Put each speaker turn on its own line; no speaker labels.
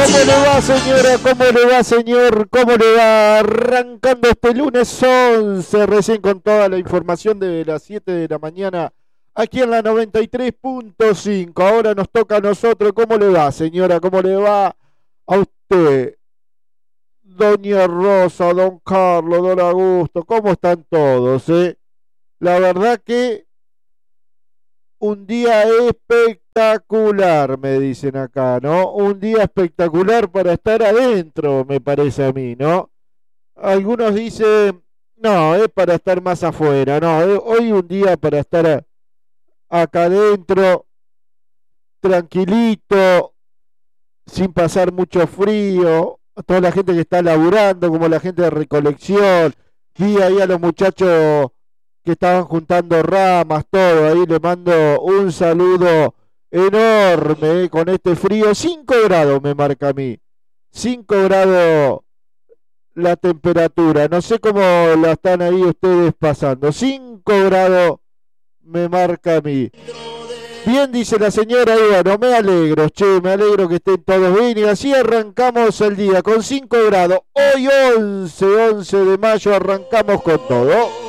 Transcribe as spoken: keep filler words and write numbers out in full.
¿Cómo le va, señora? ¿Cómo le va, señor? ¿Cómo le va? Arrancando este lunes once, recién con toda la información de las siete de la mañana, aquí en la noventa y tres punto cinco. Ahora nos toca a nosotros. ¿Cómo le va, señora? ¿Cómo le va a usted? Doña Rosa, don Carlos, don Augusto, ¿cómo están todos, eh? La verdad que un día espectacular, me dicen acá, ¿no? Un día espectacular para estar adentro, me parece a mí, ¿no? Algunos dicen, no, es para estar más afuera, no, eh, hoy un día para estar a- acá adentro, tranquilito, sin pasar mucho frío, a toda la gente que está laburando, como la gente de recolección, vi ahí a los muchachos que estaban juntando ramas, todo, ahí le mando un saludo enorme, eh, con este frío. Cinco grados me marca a mí, cinco grados la temperatura, no sé cómo la están ahí ustedes pasando, cinco grados me marca a mí. Bien, dice la señora, y bueno, me alegro, che, me alegro que estén todos bien y así arrancamos el día con cinco grados. Hoy once, once de mayo arrancamos con todo.